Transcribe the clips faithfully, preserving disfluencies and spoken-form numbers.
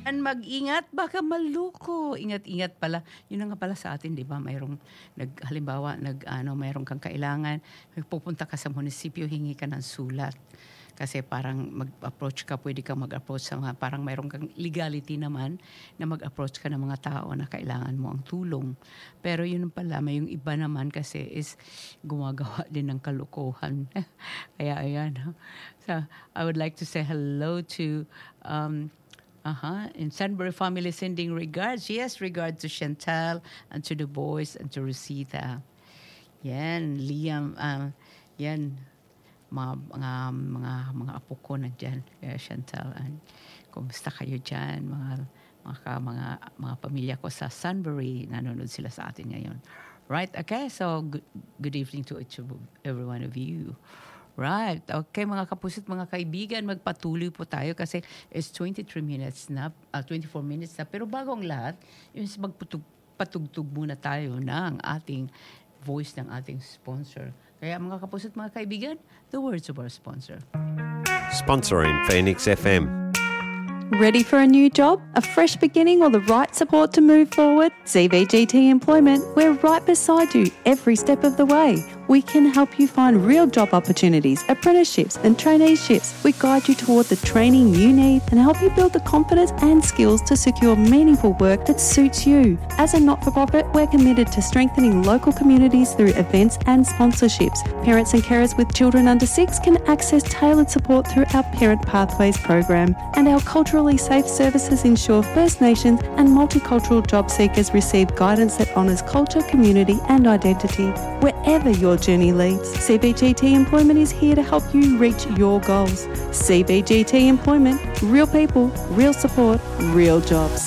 And mag-ingat, baka maluko. Ingat-ingat pala. Yun na nga pala sa atin, di ba? Mayroong, nag, halimbawa, nag, ano, mayroong kang kailangan, pupunta ka sa munisipyo, hingi ka ng sulat. Kasi parang mag-approach ka, pwede kang mag-approach sa mga, parang mayroong kang legality naman na mag-approach ka ng mga tao na kailangan mo ang tulong. Pero yun pala, may yung iba naman kasi is gumagawa din ng kalukuhan. Kaya ayan. So, I would like to say hello to, um, uh-huh, in Sunbury family sending regards. Yes, regards to Chantal and to the boys and to Rosita. Yan, Liam, um, yan, mga mga mga mga apo ko nandiyan, kaya Chantal, and kumusta kayo diyan, mga mga mga mga pamilya ko sa Sunbury, nanonood sila sa atin ngayon. Right, okay, so good, good evening to each of every one of you. Right, okay mga kapuso't mga kaibigan, magpatuloy po tayo kasi it's twenty-three minutes na, uh, twenty-four minutes na, pero bago ang lahat, yung magpatugtog muna tayo ng ating voice ng ating sponsor. Kaya mga kapuso't mga kaibigan, the words of our sponsor. Sponsoring Phoenix F M. Ready for a new job, a fresh beginning, or the right support to move forward? C V G T Employment, we're right beside you every step of the way. We can help you find real job opportunities, apprenticeships and traineeships. We guide you toward the training you need and help you build the confidence and skills to secure meaningful work that suits you. As a not-for-profit, we're committed to strengthening local communities through events and sponsorships. Parents and carers with children under six can access tailored support through our Parent Pathways program. And our culturally safe services ensure First Nations and multicultural job seekers receive guidance that honours culture, community and identity. Wherever your journey leads, C B G T Employment is here to help you reach your goals. C B G T Employment, real people, real support, real jobs.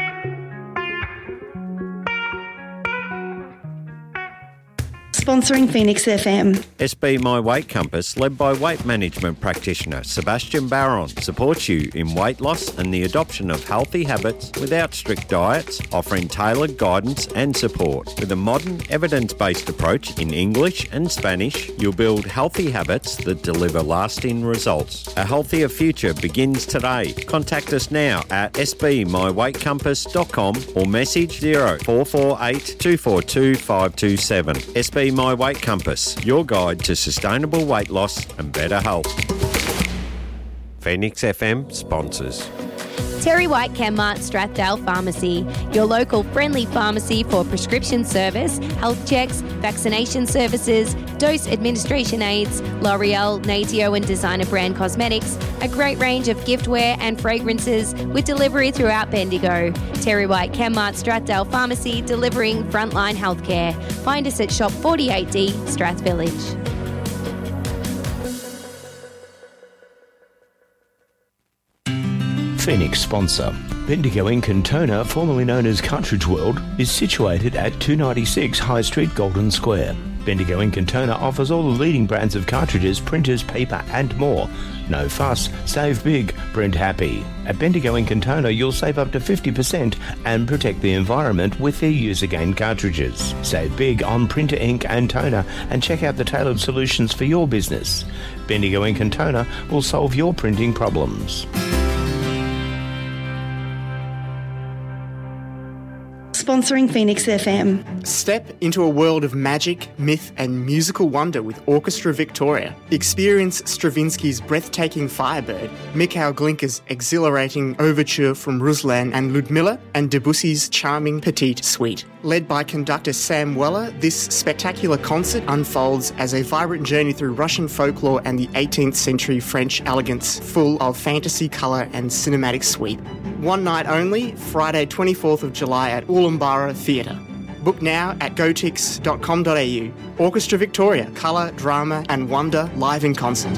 Sponsoring Phoenix F M. S B My Weight Compass, led by weight management practitioner Sebastian Barron, supports you in weight loss and the adoption of healthy habits without strict diets, offering tailored guidance and support. With a modern, evidence-based approach in English and Spanish, you'll build healthy habits that deliver lasting results. A healthier future begins today. Contact us now at s b my weight compass dot com or message zero four four eight two four two five two seven. S B My Weight Compass, your guide to sustainable weight loss and better health. Phoenix F M sponsors. Terry White Chemmart Strathdale Pharmacy, your local friendly pharmacy for prescription service, health checks, vaccination services, dose administration aids, L'Oreal, Natio and designer brand cosmetics, a great range of giftware and fragrances with delivery throughout Bendigo. Terry White Chemmart Strathdale Pharmacy, delivering frontline healthcare. Find us at Shop forty-eight D, Strath Village. Phoenix sponsor. Bendigo in Cantona, formerly known as Cartridge World, is situated at two ninety-six High Street, Golden Square. Bendigo in Cantona offers all the leading brands of cartridges, printers, paper and more. No fuss, save big, print happy. At Bendigo in Cantona, you'll save up to fifty percent and protect the environment with their use-again cartridges. Save big on printer ink and toner and check out the tailored solutions for your business. Bendigo in Cantona will solve your printing problems. Sponsoring Phoenix F M. Step into a world of magic, myth and musical wonder with Orchestra Victoria. Experience Stravinsky's breathtaking Firebird, Mikhail Glinka's exhilarating overture from Ruslan and Ludmilla, and Debussy's charming Petite Suite. Led by conductor Sam Weller, this spectacular concert unfolds as a vibrant journey through Russian folklore and the eighteenth century French elegance, full of fantasy, colour and cinematic sweep. One night only, Friday twenty-fourth of July at Ulaanbaatar Theatre. Book now at gotix dot com dot a u. Orchestra Victoria, colour, drama and wonder live in concert.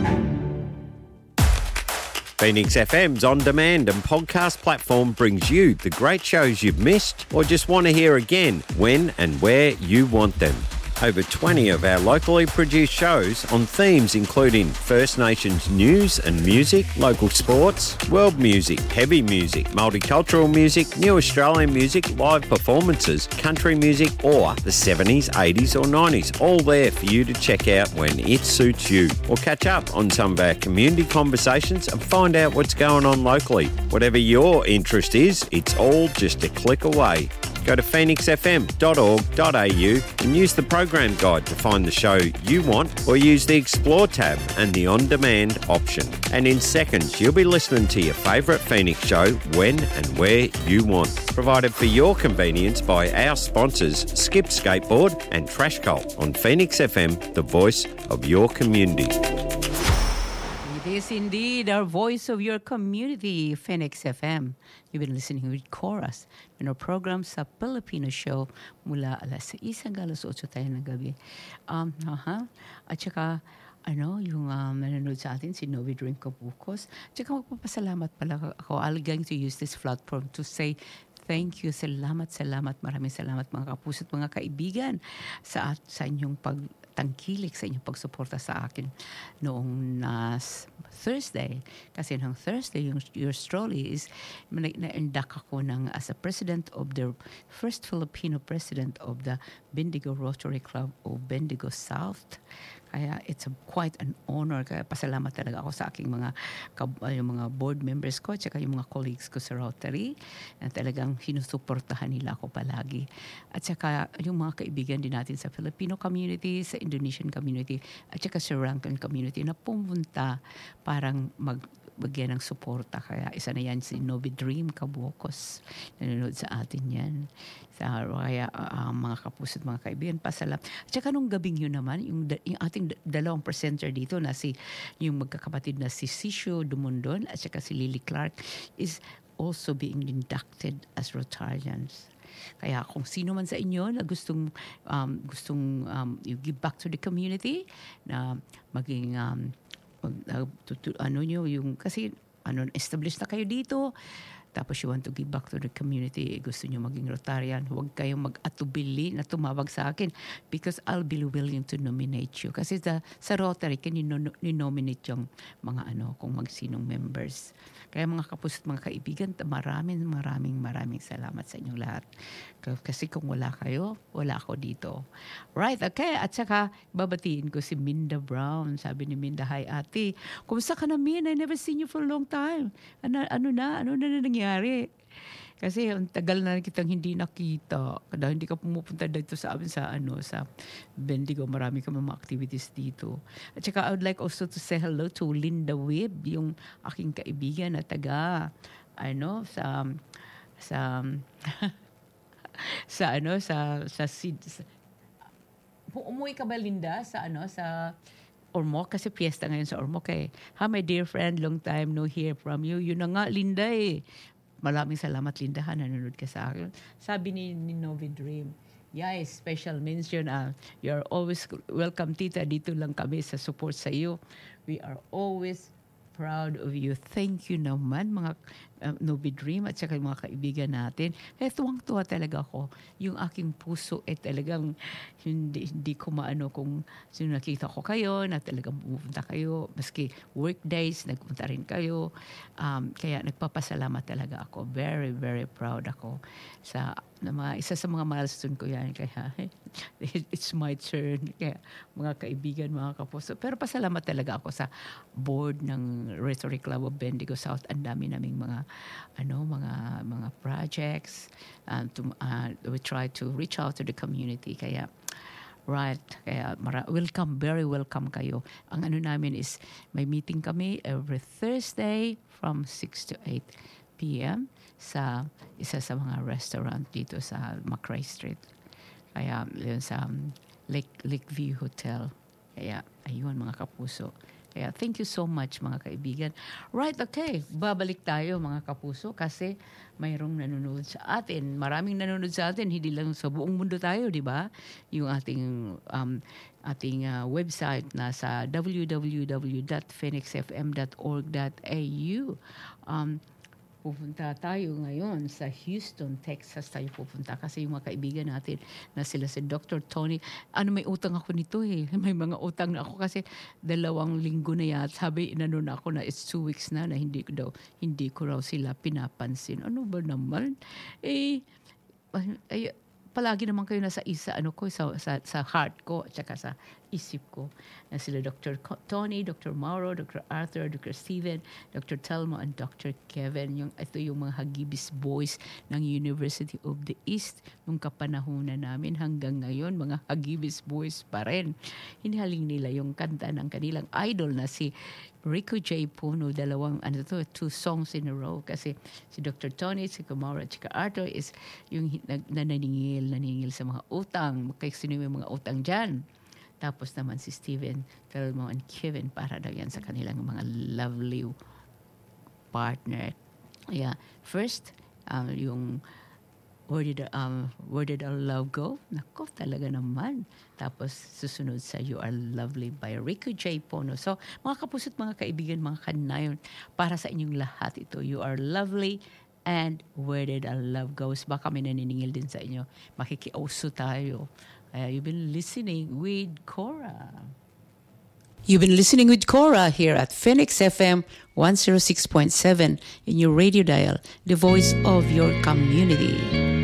Phoenix F M's on-demand and podcast platform brings you the great shows you've missed or just want to hear again when and where you want them. Over twenty of our locally produced shows on themes including First Nations news and music, local sports, world music, heavy music, multicultural music, new Australian music, live performances, country music, or the seventies, eighties or nineties, all there for you to check out when it suits you. Or catch up on some of our community conversations and find out what's going on locally. Whatever your interest is, it's all just a click away. Go to phoenix f m dot org dot a u and use the program guide to find the show you want, or use the Explore tab and the On Demand option. And in seconds, you'll be listening to your favourite Phoenix show when and where you want. Provided for your convenience by our sponsors, Skip Skateboard and Trash Cult on Phoenix F M, the voice of your community. It is indeed our voice of your community, Phoenix F M. You've been listening with Chorus in our program sa Filipino Show mula alas sais hanggang alas otso tayo ng gabi. Um, uh-huh. At saka, ano, yung um, nanonood sa atin, si Novi Dream Kabucos. At saka magpapasalamat pala ako. I'm going to use this platform to say thank you, salamat, salamat, maraming salamat mga kapuso at mga kaibigan sa, sa inyong pagtangkilik, sa inyong pagsuporta sa akin noong uh, Thursday. Kasi noong Thursday, yung yours truly is, na-induct ako ng, as a president of the first Filipino president of the Bendigo Rotary Club of Bendigo South. Kaya it's a, quite an honor. Kaya pasalamat talaga ako sa aking mga, yung mga board members ko at saka yung mga colleagues ko sa Rotary na talagang sinusuportahan nila ako palagi. At saka yung mga kaibigan din natin sa Filipino community, sa Indonesian community at saka sa Sri Lankan community na pumunta parang mag bagyan ng suporta. Kaya isa na yan si Novi Dream Kabucos. Nanonood sa atin yan. Sa, kaya uh, mga kapuso at mga kaibigan, pasalam. At saka nung gabing yun naman, yung, yung ating dalawang presenter dito na si, yung magkakapatid na si Sisho Dumondon at saka si Lily Clark is also being inducted as Rotarians. Kaya kung sino man sa inyo na gustong um, gustong um, you give back to the community, na maging um, Uh, to, to, ano nyo, yung, kasi ano, established na kayo dito, tapos you want to give back to the community, gusto nyo maging Rotarian, huwag kayong mag-atubili na tumawag sa akin because I'll be willing to nominate you. Kasi sa, sa Rotary, can you no, nominate yung mga ano, kung magsinong members. Kaya mga kapus at mga kaibigan, maraming maraming maraming salamat sa inyong lahat. Kasi kung wala kayo, wala ako dito. Right, okay. At saka, babatiin ko si Minda Brown. Sabi ni Minda, hi ate. Kumusta ka na, Min? I never seen you for a long time. Ano, ano na? Ano na nangyari? Kasi ang tagal na kitang hindi nakita. Dahil hindi ka pumupunta dito sa amin sa ano sa Bendigo. Marami kami mga activities dito. At saka I would like also to say hello to Linda Webb, yung aking kaibigan na taga ano sa sa sa ano sa sa, sa umuwi ka ba, Linda, sa ano sa Ormoc? Kasi fiesta ngayon sa Ormoc eh. Hi my dear friend, long time no hear from you. Yun na nga, Linda eh. Maraming salamat, Linda, ha, nanonood ka sa akin. Sabi ni, ni Novi Dream, yes, special mention. Uh, you're always welcome, tita. Dito lang kami sa support sa iyo. We are always proud of you. Thank you naman, mga uh, Novi Dream at saka mga kaibigan natin. Kaya tuwang-tuwa talaga ako. Yung aking puso eh talagang hindi, hindi ko maano kung sino nakita ko kayo, na talagang pumunta kayo. Maski work days, nagpunta rin kayo. Um, kaya nagpapasalamat talaga ako. Very, very proud ako sa na mga, isa sa mga milestone ko yan. Kaya it's my turn. Kaya mga kaibigan, mga kapuso. Pero pasalamat talaga ako sa board ng Rotary Club of Bendigo South. Ang dami naming mga ano mga mga projects. Um, to, uh, we try to reach out to the community. Kaya right, kaya mara- welcome, very welcome kayo. Ang ano namin is may meeting kami every Thursday from six to eight p.m. sa isa sa mga restaurant dito sa Macrae Street. Kaya yun sa um, Lake Lakeview Hotel. Kaya ayun mga kapuso. Kaya thank you so much mga kaibigan. Right, okay. Babalik tayo mga kapuso kasi mayroong nanonood sa atin. Maraming nanonood sa atin. Hindi lang sa buong mundo tayo, di ba? Yung ating um, ating uh, website na sa w w w dot phoenix f m dot org dot a u. Um, pupunta tayo ngayon sa Houston, Texas tayo pupunta kasi yung mga kaibigan natin na sila si Doctor Tony, ano may utang ako nito eh. May mga utang na ako kasi dalawang linggo na yata. Sabi, inano na ako na it's two weeks na na hindi ko daw, hindi ko raw sila pinapansin. Ano ba naman? Eh, ay, palagi naman kayo nasa isa ano ko sa sa, sa heart ko at saka sa isip ko na sila Doctor Tony, Doctor Mauro, Doctor Arthur, Doctor Steven, Doctor Telmo and Doctor Kevin. Yung ito yung mga Hagibis boys ng University of the East nung kapanahunan namin hanggang ngayon mga Hagibis boys pa rin. Hinihaling nila yung kanta ng kanilang idol na si Rico J. Puno, dalawang ano to, two songs in a row kasi si Doctor Tony, si Mauro at si Arthur is yung nananingil, naningil sa mga utang. Kaya sino yung mga utang dyan? Tapos naman si Steven, Telmo and Kevin para daw yan sa kanilang mga lovely partner. Yeah. First, um, yung Where did, um, where did our love go? Nako, talaga naman. Tapos susunod sa You Are Lovely by Rico J. Puno. So, mga kapuso't mga kaibigan, mga kanayon, para sa inyong lahat ito, You Are Lovely and Where Did Our Love Go? Baka may naniningil din sa inyo. Makikiauso tayo. Uh, you've been listening with Cora. You've been listening with Cora here at Phoenix F M one oh six point seven in your radio dial, the voice of your community.